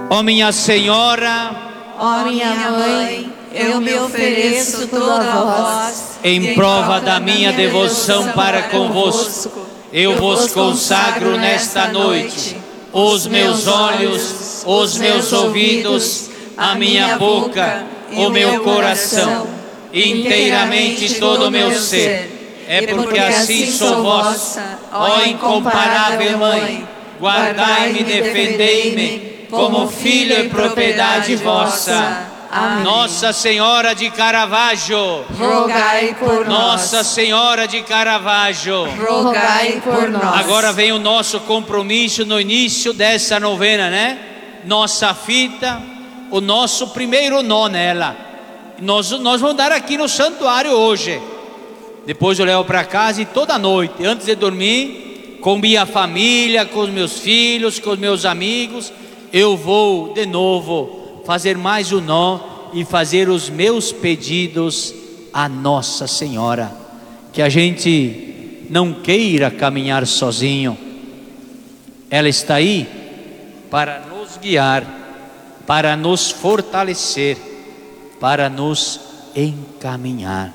Ó minha Senhora, Ó minha Mãe, eu me ofereço tudo a vós, em prova da minha devoção para convosco, eu vos consagro nesta noite os meus olhos, os meus ouvidos, a minha boca, o meu coração, inteiramente todo o meu ser. É porque assim sou vossa, ó incomparável Mãe, guardai-me e defendei-me, como filho e propriedade vossa. Amém. Nossa Senhora de Caravaggio, rogai por nós. Nossa Senhora de Caravaggio, Rogai por nós. Agora vem o nosso compromisso no início dessa novena, né? Nossa fita, o nosso primeiro nó nela. Nós vamos dar aqui no santuário hoje. Depois eu levo para casa e toda noite, antes de dormir, com minha família, com os meus filhos, com os meus amigos, eu vou de novo fazer mais um nó e fazer os meus pedidos a Nossa Senhora. Que a gente não queira caminhar sozinho. Ela está aí para nos guiar, para nos fortalecer, para nos encaminhar.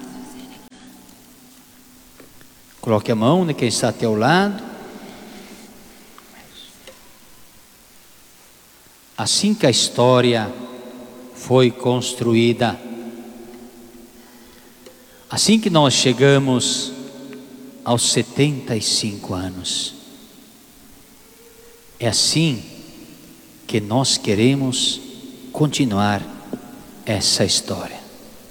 Coloque a mão de quem está ao teu lado. Assim que a história foi construída, assim que nós chegamos aos 75 anos, é assim que nós queremos continuar essa história.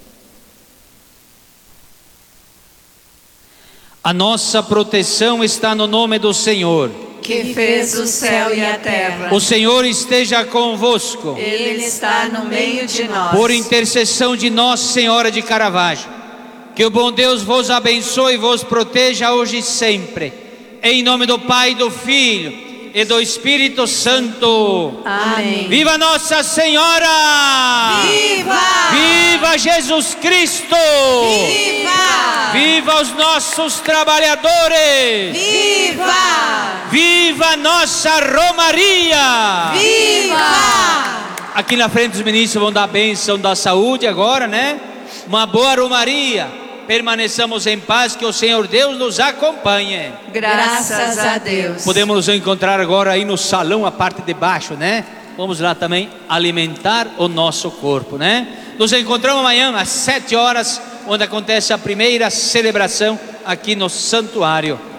A nossa proteção está no nome do Senhor, que fez o céu e a terra. O Senhor esteja convosco. Ele está no meio de nós. Por intercessão de Nossa Senhora de Caravaggio, que o bom Deus vos abençoe e vos proteja hoje e sempre. Em nome do Pai, do Filho e do Espírito Santo. Amém. Viva Nossa Senhora! Viva! Viva Jesus Cristo! Viva! Viva os nossos trabalhadores! Viva! Viva nossa Romaria! Viva! Aqui na frente os ministros vão dar a bênção da saúde agora, né? Uma boa Romaria. Permaneçamos em paz, que o Senhor Deus nos acompanhe. Graças a Deus. Podemos nos encontrar agora aí no salão, a parte de baixo, né? Vamos lá também alimentar o nosso corpo, né? Nos encontramos amanhã às 7 horas, onde acontece a primeira celebração aqui no santuário.